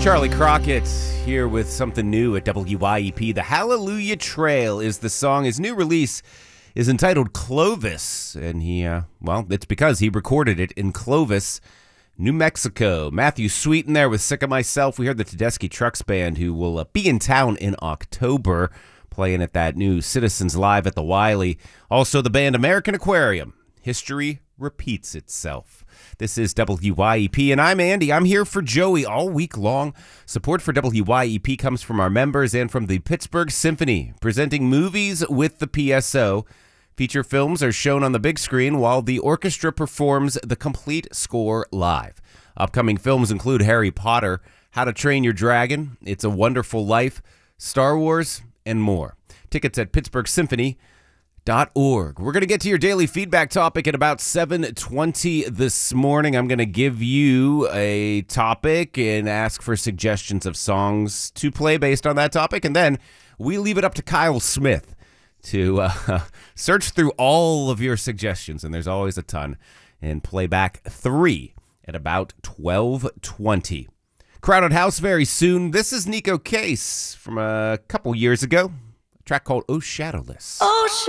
Charlie Crockett here with something new at WYEP. The Hallelujah Trail is the song. His new release is entitled Clovis, and it's because he recorded it in Clovis, New Mexico. Matthew Sweeten there with Sick of Myself. We heard the Tedeschi Trucks Band, who will be in town in October, playing at that new Citizens Live at the Wiley. Also the band American Aquarium. History repeats itself. This is WYEP, and I'm Andy. I'm here for Joey all week long. Support for WYEP comes from our members and from the Pittsburgh Symphony, presenting movies with the PSO. Feature films are shown on the big screen while the orchestra performs the complete score live. Upcoming films include Harry Potter, How to Train Your Dragon, It's a Wonderful Life, Star Wars, and more. Tickets at pittsburghsymphony.org. We're going to get to your daily feedback topic at about 7:20 this morning. I'm going to give you a topic and ask for suggestions of songs to play based on that topic, and then we leave it up to Kyle Smith to search through all of your suggestions, and there's always a ton, and play back 3 at about 12:20. Crowded House very soon. This is Nico Case from a couple years ago. A track called Oh Shadowless. Oh,